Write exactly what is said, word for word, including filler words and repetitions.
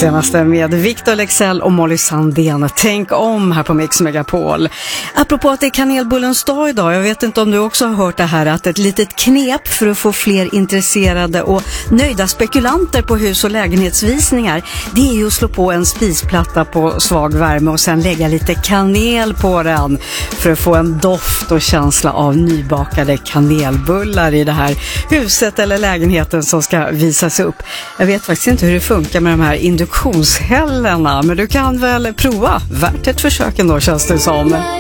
senaste med Victor Leksell och Molly Sandén. Tänk om här på Mix Megapol. Apropå att det är kanelbullens dag idag, jag vet inte om du också har hört det här, att ett litet knep för att få fler intresserade och nöjda spekulanter på hus- och lägenhetsvisningar, det är ju att slå på en spisplatta på svag värme och sen lägga lite kanel på den för att få en doft och känsla av nybakade kanelbullar i det här huset eller lägenheten som ska visas upp. Jag vet faktiskt inte hur det funkar med de här induktionshällarna, men du kan väl prova. Värt ett försök ändå, känns det som.